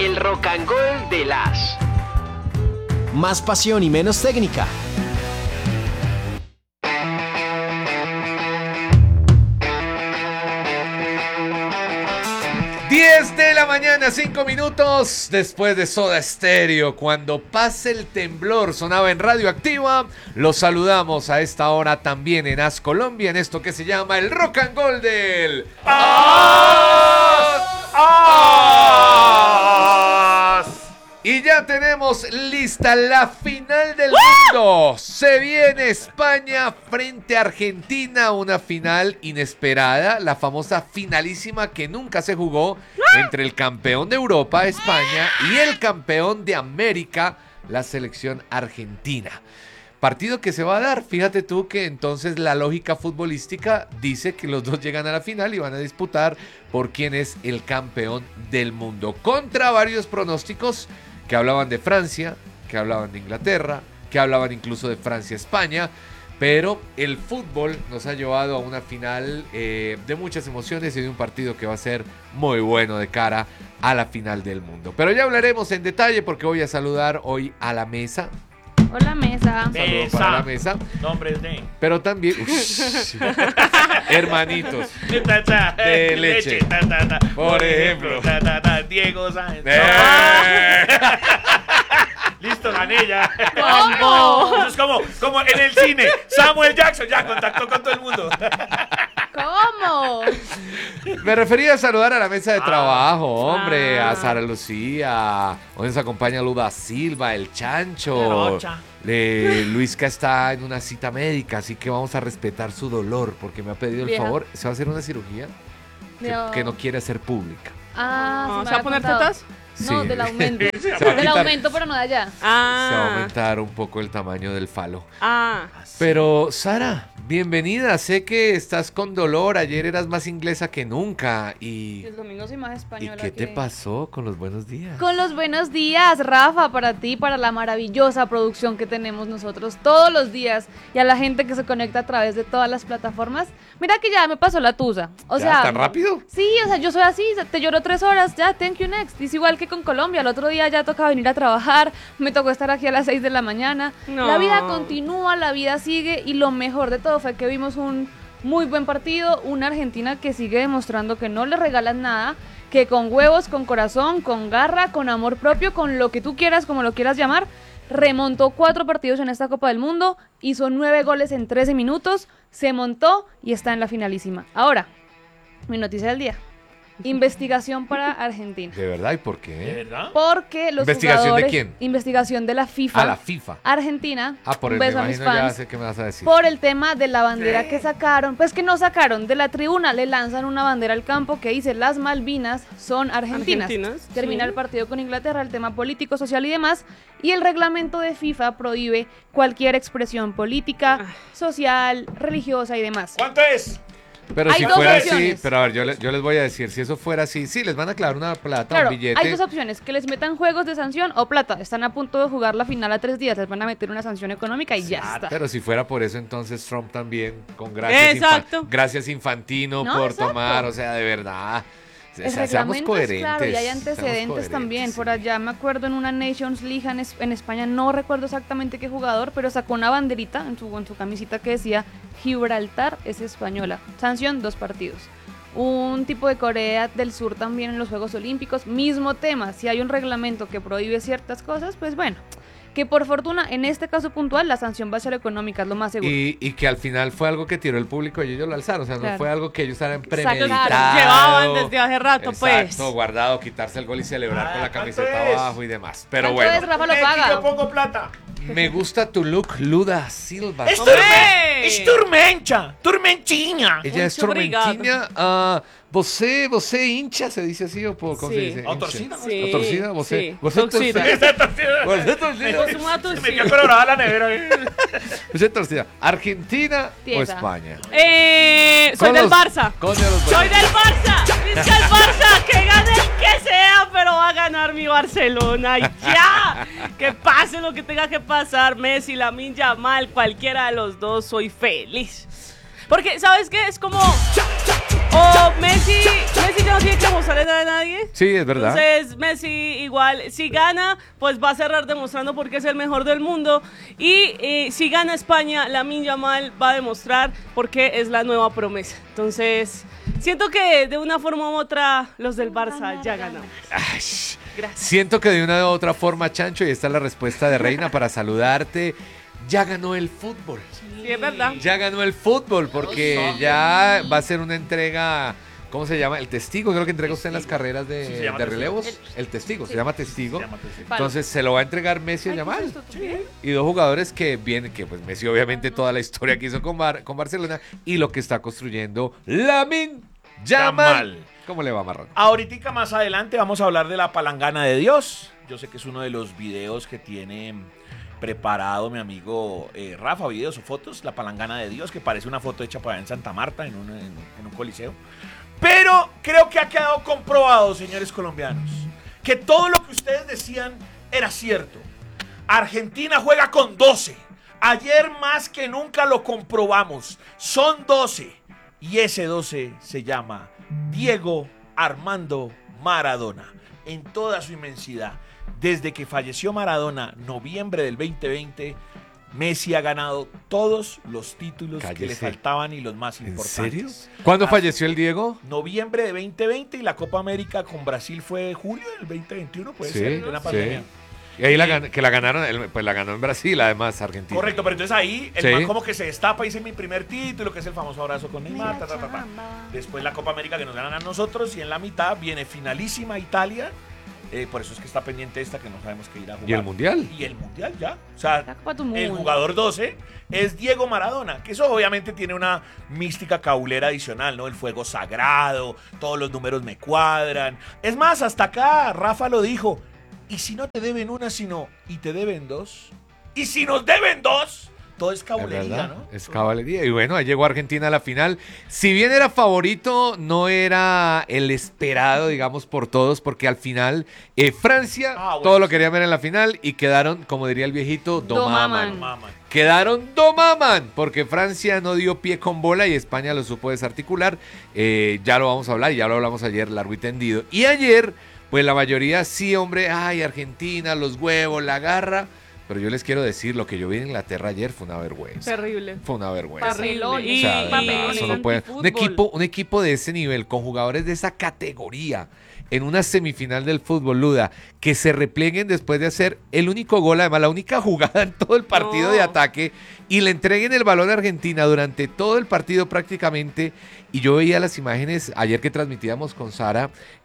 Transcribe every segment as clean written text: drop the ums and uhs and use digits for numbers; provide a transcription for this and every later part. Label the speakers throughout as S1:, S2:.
S1: el Rock and Gold de las.
S2: Más pasión y menos técnica.
S3: De la mañana, 5 minutos después de Soda Stereo. Cuando pase el temblor sonaba en Radioactiva. Los saludamos a esta hora también en As Colombia, en esto que se llama el Rock and Gold del Y ya tenemos lista la final del mundo. Se viene España frente a Argentina, una final inesperada, la famosa finalísima que nunca se jugó entre el campeón de Europa, España, y el campeón de América, la selección argentina. Partido que se va a dar, fíjate tú que entonces la lógica futbolística dice que los dos llegan a la final y van a disputar por quién es el campeón del mundo. Contra varios pronósticos que hablaban de Francia, que hablaban de Inglaterra, que hablaban incluso de Francia-España, pero el fútbol nos ha llevado a una final de muchas emociones y de un partido que va a ser muy bueno de cara a la final del mundo. Pero ya hablaremos en detalle porque voy a saludar hoy a la mesa.
S4: Hola, mesa.
S3: Saludos para la mesa.
S5: Nombres de.
S3: Pero también hermanitos de leche. Por ejemplo.
S5: Diego Sáenz. Listo, gané ya.
S4: ¿Cómo?
S5: Eso es como en el cine. Samuel Jackson ya contactó con todo el mundo.
S4: ¿Cómo?
S3: Me refería a saludar a la mesa de trabajo, hombre, a Sara Lucía, hoy nos acompaña Luda Silva, el Chancho, Luis que está en una cita médica, así que vamos a respetar su dolor porque me ha pedido el favor, se va a hacer una cirugía que no quiere hacer pública.
S4: ¿Se va a poner tetas? No,
S3: Sí.
S4: del aumento.
S3: Del
S4: Del aumento, pero no de allá.
S3: Se va a aumentar un poco el tamaño del falo. Pero, Sara, bienvenida. Sé que estás con dolor. Ayer eras más inglesa que nunca.
S4: El domingo soy más española.
S3: ¿Y qué te pasó con los buenos días?
S4: Con los buenos días, Rafa, para ti, para la maravillosa producción que tenemos nosotros todos los días y a la gente que se conecta a través de todas las plataformas. Mira que ya me pasó la tusa.
S3: ¿Tan rápido?
S4: Sí, o sea, yo soy así, te lloro 3 horas, ya, thank you next. Es igual que con Colombia, el otro día ya toca venir a trabajar, me tocó estar aquí a las 6 de la mañana.
S6: No.
S4: La vida continúa, la vida sigue y lo mejor de todo fue que vimos un muy buen partido, una Argentina que sigue demostrando que no le regalan nada, que con huevos, con corazón, con garra, con amor propio, con lo que tú quieras, como lo quieras llamar, remontó 4 partidos en esta Copa del Mundo, hizo 9 goles en 13 minutos, se montó y está en la finalísima. Ahora, mi noticia del día. Investigación para Argentina.
S3: ¿De verdad? ¿Y por qué?
S5: ¿De verdad?
S4: Porque los
S3: ¿Investigación
S4: jugadores...
S3: de quién?
S4: Investigación de la FIFA.
S3: La FIFA.
S4: Argentina.
S3: Por
S4: un
S3: el
S4: beso
S3: me
S4: a mis
S3: imagino, ya
S4: fans.
S3: sé qué me vas a decir.
S4: Por el tema de la bandera que sacaron. Pues que no sacaron. De la tribuna le lanzan una bandera al campo que dice las Malvinas son argentinas. Termina el partido con Inglaterra, el tema político, social y demás. Y el reglamento de FIFA prohíbe cualquier expresión política, social, religiosa y demás.
S5: ¿Cuánto es?
S3: Pero
S4: Hay
S3: si
S4: dos
S3: fuera
S4: opciones.
S3: así, pero a ver, yo les voy a decir, si eso fuera así, sí, les van a clavar una plata,
S4: Claro,
S3: un billete.
S4: hay 2 opciones, que les metan juegos de sanción o plata. Están a punto de jugar la final a 3 días, les van a meter una sanción económica y ya está.
S3: Pero si fuera por eso, entonces Trump también, con gracias Infantino
S4: No,
S3: por
S4: exacto.
S3: tomar, o sea, de verdad.
S4: El
S3: Seamos
S4: reglamento
S3: coherentes.
S4: es claro y hay
S3: seamos
S4: antecedentes
S3: coherentes,
S4: también.
S3: sí.
S4: Por allá me acuerdo en una Nations League en España, no recuerdo exactamente qué jugador, pero sacó una banderita en su camisita que decía Gibraltar es española. Sanción 2 partidos. Un tipo de Corea del Sur también en los Juegos Olímpicos, mismo tema. Si hay un reglamento que prohíbe ciertas cosas, pues bueno. Que por fortuna, en este caso puntual, la sanción va a ser económica, es lo más seguro.
S3: Y que al final fue algo que tiró el público y ellos lo alzaron. O sea,
S4: Claro.
S3: no fue algo que ellos hayan
S6: Exacto,
S3: premeditado.
S6: llevaban desde hace rato,
S3: Exacto,
S6: pues.
S3: guardado, quitarse el gol y celebrar con la
S5: ¿cuánto
S3: camiseta
S5: es?
S3: abajo y demás. Pero
S4: ¿Cuánto
S3: bueno,
S4: es, Rafa lo
S5: Yo
S4: paga?
S5: pongo plata.
S3: me gusta tu look, Luda Silva.
S5: Es turmentinha.
S3: Ella es
S6: Muito obrigado.
S3: tormentinha. Você hincha, se dice así o ¿cómo se dice?
S5: ¿O
S3: Hincha.
S5: torcida?
S6: Sí,
S3: ¿O torcida? ¿Você?
S6: sí.
S3: ¿Você
S6: Torcida.
S3: torcida? ¿Você torcida?
S6: Es una
S5: Me
S6: torcida.
S5: quedó colorada la nevera.
S3: ¿Você torcida? ¿Argentina o
S4: Tiesa.
S3: España?
S6: Soy
S3: Con
S6: del
S3: los-
S6: Barça.
S3: con de los
S6: Soy
S3: buenos.
S6: del Barça. Dice el Barça que gane el que sea, pero va a ganar mi Barcelona. Y ya. Que pase lo que tenga que pasar. Messi, Lamine Yamal, cualquiera de los dos, soy feliz. Porque, ¿sabes qué? Es como... O Messi ya no tiene que mostrarle nada a nadie.
S3: Sí, es verdad.
S6: Entonces Messi igual, si gana, pues va a cerrar demostrando por qué es el mejor del mundo. Y si gana España, Lamine Yamal va a demostrar por qué es la nueva promesa. Entonces, siento que de una forma u otra los del Barça ya ganaron.
S3: Ay,
S6: Gracias.
S3: siento que de una u otra forma, Chancho, y esta es la respuesta de Reina para saludarte, ya ganó el fútbol.
S6: Sí, es verdad.
S3: Ya ganó el fútbol porque ya va a ser una entrega, ¿cómo se llama? El testigo, creo que entrega usted en las carreras
S5: Sí, se
S3: de
S5: llama
S3: relevos. El testigo, se llama testigo.
S5: Se llama testigo.
S3: Entonces se lo va a entregar Messi a Yamal. Y dos jugadores que vienen, que pues Messi obviamente toda la historia que hizo con Barcelona y lo que está construyendo Lamine Yamal. ¿Cómo le va, Marrón?
S5: Ahorita más adelante vamos a hablar de la palangana de Dios. Yo sé que es uno de los videos que tiene preparado mi amigo Rafa, videos o fotos, la palangana de Dios, que parece una foto hecha para allá en Santa Marta, en un coliseo. Pero creo que ha quedado comprobado, señores colombianos, que todo lo que ustedes decían era cierto. Argentina juega con 12. Ayer más que nunca lo comprobamos. Son 12. Y ese 12 se llama Diego Armando Maradona. En toda su inmensidad. Desde que falleció Maradona, noviembre del 2020, Messi ha ganado todos los títulos que le faltaban y los más
S3: ¿En
S5: importantes.
S3: serio? ¿Cuándo falleció el Diego?
S5: Noviembre de 2020 y la Copa América con Brasil fue julio del 2021, puede
S3: Sí,
S5: ser, en plena
S3: sí.
S5: pandemia.
S3: Y ahí que la ganaron, pues la ganó en Brasil, además Argentina.
S5: Correcto, pero entonces ahí el
S3: Sí.
S5: man como que se destapa y dice mi primer título, que es el famoso abrazo con Neymar, ta, ta, ta, ta. Después la Copa América que nos ganan a nosotros y en la mitad viene finalísima Italia. Por eso es que está pendiente esta que no sabemos qué ir a jugar.
S3: ¿Y el Mundial?
S5: Y el Mundial ya. O sea,
S4: La Copa del
S5: el
S4: Mundo.
S5: jugador 12 es Diego Maradona, que eso obviamente tiene una mística caulera adicional, ¿no? El fuego sagrado, todos los números me cuadran. Es más, hasta acá Rafa lo dijo. ¿Y si no te deben una, sino y te deben dos? ¿Y si nos deben dos? Todo es
S3: Es
S5: cabulería,
S3: verdad,
S5: ¿no?
S3: es caballería. Y bueno, ahí llegó Argentina a la final. Si bien era favorito, no era el esperado, digamos, por todos, porque al final Francia,
S5: bueno,
S3: todo lo
S5: sí.
S3: querían ver en la final y quedaron, como diría el viejito, domaman.
S5: Maman.
S3: Quedaron domaman, porque Francia no dio pie con bola y España lo supo desarticular. Ya lo vamos a hablar, ya lo hablamos ayer largo y tendido. Y ayer, pues la mayoría sí, hombre, ay, Argentina, los huevos, la garra. Pero yo les quiero decir, lo que yo vi en Inglaterra ayer fue una vergüenza.
S6: Terrible.
S3: Fue una vergüenza.
S4: Barcelona.
S3: O sea, de verdad,
S4: Papelones.
S3: eso no puede- un equipo de ese nivel, con jugadores de esa categoría, en una semifinal del fútbol, Luda, que se replieguen después de hacer el único gol, además la única jugada en todo el partido
S6: No.
S3: de ataque, y le entreguen el balón a Argentina durante todo el partido prácticamente. Y yo veía las imágenes ayer que transmitíamos con Sara,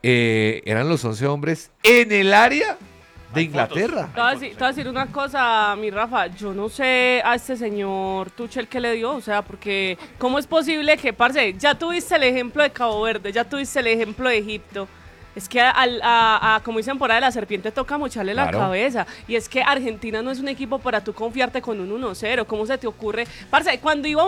S3: eran los 11 hombres en el área de
S5: Hay
S3: Inglaterra.
S5: fotos.
S6: Te voy a decir una cosa, mi Rafa, yo no sé a este señor Tuchel qué le dio, o sea, porque ¿cómo es posible que, parce, ya tuviste el ejemplo de Cabo Verde, ya tuviste el ejemplo de Egipto? Es que como dicen por ahí, la serpiente toca mocharle la
S3: Claro.
S6: cabeza. Y es que Argentina no es un equipo para tú confiarte con un 1-0. ¿Cómo se te ocurre? Parce, cuando iba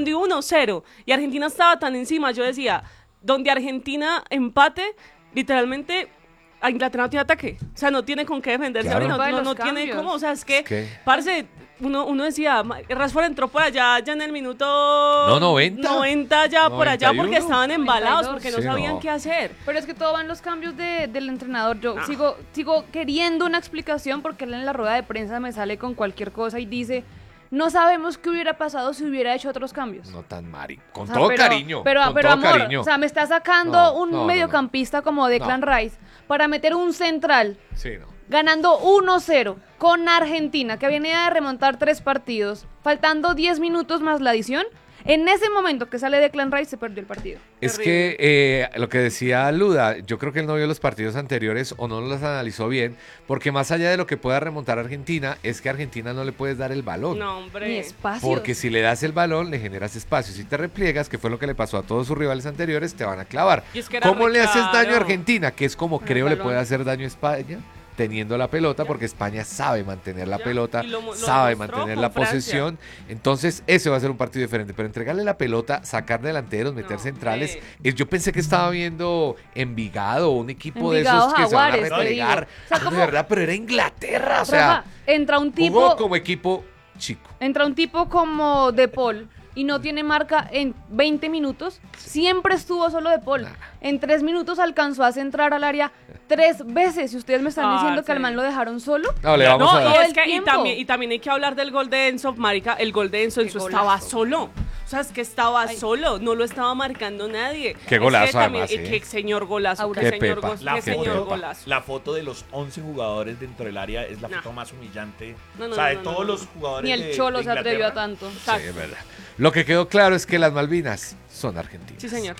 S6: 1-0 y Argentina estaba tan encima, yo decía, donde Argentina empate, literalmente a Inglaterra no tiene ataque. O sea, no tiene con qué defenderse.
S3: Claro.
S6: No,
S4: Culpa de
S6: no,
S4: los
S6: no tiene
S4: cambios.
S6: cómo. O sea, es que,
S3: Es que-
S6: parce, uno decía, Rashford entró por allá, ya en el minuto...
S3: No, 90.
S6: 90 ya por allá,
S3: 91.
S6: porque estaban embalados,
S4: 92.
S6: porque no
S3: Sí,
S6: sabían
S3: no.
S6: qué hacer.
S4: Pero es que todo va en los cambios del entrenador. Yo sigo queriendo una explicación porque él en la rueda de prensa me sale con cualquier cosa y dice, no sabemos qué hubiera pasado si hubiera hecho otros cambios.
S3: No tan mari. Con
S4: O sea,
S3: todo
S4: pero-
S3: cariño.
S4: Pero,
S3: con
S4: pero
S3: todo
S4: amor,
S3: cariño.
S4: o sea, me está sacando
S3: No,
S4: un
S3: no, no,
S4: mediocampista como Declan Rice para meter un central
S3: Sí, no.
S4: ganando 1-0 con Argentina, que viene de remontar 3 partidos, faltando 10 minutos más la adición. En ese momento que sale Declan Rice se perdió el partido.
S3: Es
S6: Terrible.
S3: que lo que decía Luda, yo creo que él no vio los partidos anteriores o no los analizó bien, porque más allá de lo que pueda remontar Argentina, es que a Argentina no le puedes dar el balón.
S6: No, hombre.
S4: Ni espacio.
S3: Porque si le das el balón, le generas espacio. Si te repliegas, que fue lo que le pasó a todos sus rivales anteriores, te van a clavar.
S6: Y es que era
S3: ¿Cómo
S6: re
S3: le haces daño a
S6: claro.
S3: Argentina? Que es como
S4: Con
S3: creo
S4: el
S3: le
S4: balón.
S3: puede hacer daño a España, teniendo la pelota, porque España sabe mantener la
S6: Ya,
S3: pelota,
S6: y lo
S3: sabe
S6: mostró
S3: mantener
S6: con
S3: la
S6: Francia.
S3: posesión. Entonces, ese va a ser un partido diferente. Pero entregarle la pelota, sacar delanteros, meter
S6: No,
S3: centrales.
S6: hombre.
S3: Yo pensé que estaba viendo Envigado, un equipo de
S4: Envigado,
S3: esos que se van a
S4: Jaguares, te
S3: replegar.
S4: digo. O sea,
S3: De
S4: ¿cómo?
S3: verdad, pero era Inglaterra. O sea,
S4: Rafa, entra un
S3: jugó
S4: tipo
S3: como equipo chico.
S4: como De Paul y no tiene marca en 20 minutos, siempre estuvo solo de Paul. En 3 minutos alcanzó a centrar al área 3 veces. Y ustedes me están diciendo que al man lo dejaron solo.
S3: No, le vamos
S6: No,
S3: a
S6: y
S3: dar.
S4: Todo
S6: es
S4: el
S6: que
S4: tiempo.
S6: y también hay que hablar del gol de Enzo, marica, el gol de Enzo estaba solo. O sea, es que estaba solo, no lo estaba marcando nadie.
S3: Qué
S6: Es
S3: golazo,
S6: que también-
S3: además,
S6: Qué señor golazo,
S4: Aura.
S6: qué
S3: Qué
S6: señor,
S3: pepa.
S6: qué señor golazo.
S5: La foto de los 11 jugadores dentro del área es la
S6: No.
S5: foto más humillante.
S6: No, no,
S5: o sea, de
S6: no,
S5: todos
S6: no, no.
S5: los jugadores
S4: Ni el
S5: de
S4: Cholo se atrevió a
S5: Inglaterra.
S4: tanto.
S3: Sí, es verdad. Lo que quedó claro es que las Malvinas son argentinas.
S6: Sí, señor.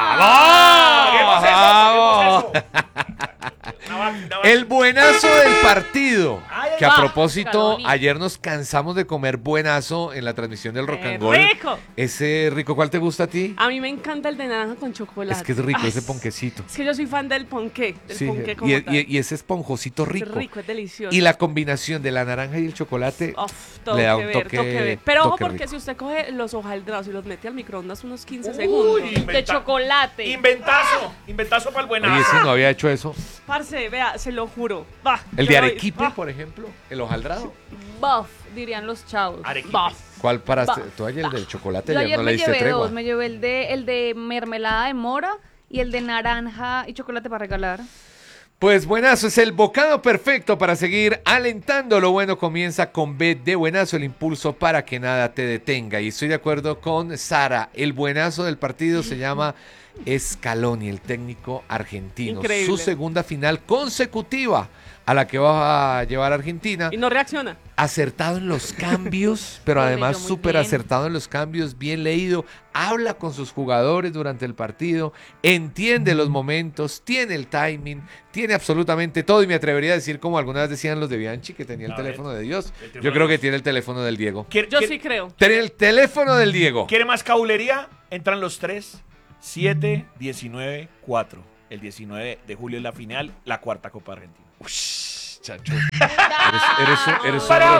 S5: ¡Vamos!
S3: ¡Vamos!
S5: ¡Vamos!
S3: El buenazo del partido.
S5: Ay,
S3: Que a
S4: va,
S3: propósito,
S4: Scaloni.
S3: ayer nos cansamos de comer buenazo en la transmisión del Rock and Roll.
S6: ¡Rico!
S3: Ese rico, ¿cuál te gusta a ti?
S6: A mí me encanta el de naranja con chocolate.
S3: Es que es rico
S6: Ay,
S3: ese ponquecito.
S6: Es que yo soy fan del ponqué, del
S3: Sí,
S6: ponqué como
S3: y,
S6: tal.
S3: y ese esponjosito
S6: Es
S3: rico.
S6: rico, es delicioso.
S3: Y la combinación de la naranja y el chocolate
S6: Uf, todo
S3: le da
S6: que
S3: un
S6: ver,
S3: toque,
S6: todo que ver. Pero ojo
S3: toque
S6: porque
S3: rico.
S6: si usted coge los hojaldrados y los mete al microondas unos 15 segundos.
S4: De chocolate.
S5: Inventazo para el buenazo.
S3: Oye, sí, no había hecho eso.
S6: Parce, vea, se lo juro. Va,
S3: El
S6: yo
S3: de
S6: lo-
S3: arequipe,
S6: ah,
S3: por ejemplo, el hojaldrado.
S4: Buff, dirían los chavos.
S5: Arequipe.
S6: Buff.
S3: ¿Cuál paraste?
S4: Va.
S3: Tú ayer el de chocolate,
S4: Yo
S3: ayer
S4: ayer
S3: no
S4: me
S3: le diste
S4: llevé
S3: tregua.
S4: dos. Me llevé el de mermelada de mora y el de naranja y chocolate para regalar.
S3: Pues buenazo, es el bocado perfecto para seguir alentando. Lo bueno comienza con B de buenazo, el impulso para que nada te detenga. Y estoy de acuerdo con Sara. El buenazo del partido se llama Scaloni, el técnico argentino.
S6: Increíble.
S3: Su segunda final consecutiva a la que va a llevar Argentina.
S6: Y no reacciona.
S3: Acertado en los cambios, pero
S4: Lo
S3: además
S4: leyó muy
S3: súper
S4: bien.
S3: acertado en los cambios, bien leído, habla con sus jugadores durante el partido, entiende los momentos, tiene el timing, tiene absolutamente todo y me atrevería a decir como alguna vez decían los de Bianchi que tenía el
S5: A
S3: teléfono
S5: ver.
S3: de Dios,
S5: El teléfono
S3: yo creo
S5: de
S3: que
S5: Dios.
S3: tiene el teléfono del Diego.
S6: Yo sí creo.
S3: Tiene el teléfono del Diego.
S5: ¿Quiere más cabulería? Entran los 3, 7, 19, 4. El 19 de julio es la final, la cuarta Copa Argentina.
S3: Ush, chacho. Eres un
S5: ¡Para!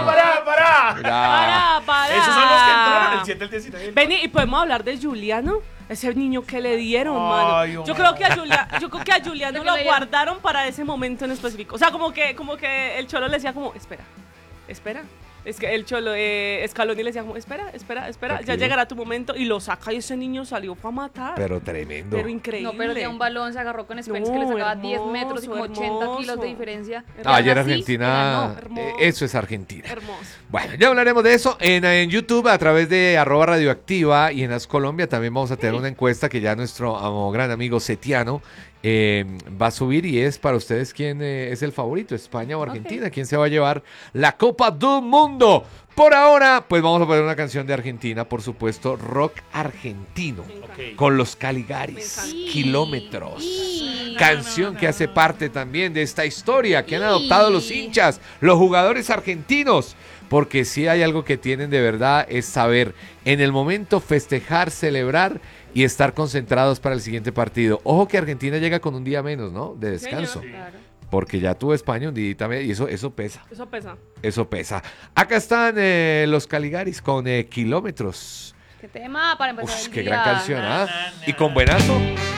S3: Mira.
S6: Para.
S5: Esos son los que entraron, el 7, el 19.
S6: Vení, y podemos hablar de Juliano. Ese niño que le dieron,
S5: Ay,
S6: mano.
S5: oh,
S6: Yo creo que a Juliano
S4: ¿Qué
S6: lo
S4: le dieron?
S6: guardaron para ese momento en específico. O sea, como que el Cholo le decía como, espera. Es que el Cholo, Scaloni le decía como, espera, ya
S3: Tranquilo.
S6: llegará tu momento. Y lo saca y ese niño salió para matar.
S3: Pero tremendo.
S6: Pero increíble.
S4: No perdía un balón, se agarró con Spence que le
S6: No,
S4: sacaba 10 metros y como
S6: hermoso,
S4: 80 kilos
S6: hermoso.
S4: de diferencia.
S3: Ah, ayer
S4: Y aún así,
S3: Argentina,
S4: ganó.
S6: hermoso.
S3: eso es Argentina.
S6: Hermoso.
S3: Bueno, ya hablaremos de eso en YouTube a través de @radioactiva y en As Colombia también vamos a tener una encuesta que ya nuestro gran amigo Setiano va a subir y es para ustedes quién es el favorito, España o Argentina, quién se va a llevar la Copa del Mundo. Por ahora, pues vamos a poner una canción de Argentina, por supuesto, rock argentino,
S5: Ok.
S3: con los Caligaris,
S6: Me
S4: encanta.
S3: Kilómetros.
S4: Y-
S3: Canción que hace parte también de esta historia que han adoptado los hinchas, los jugadores argentinos. Porque si hay algo que tienen de verdad es saber en el momento festejar, celebrar y estar concentrados para el siguiente partido. Ojo que Argentina llega con un día menos, ¿no? De descanso.
S6: Señor.
S4: Claro.
S3: Porque ya tuvo España un día y eso pesa.
S6: Eso pesa.
S3: Eso pesa. Acá están los Caligaris con Kilómetros.
S4: ¿Qué tema para empezar
S3: Uf,
S4: el
S3: qué
S4: día?
S3: gran canción, ¿ah? Y con buenazo.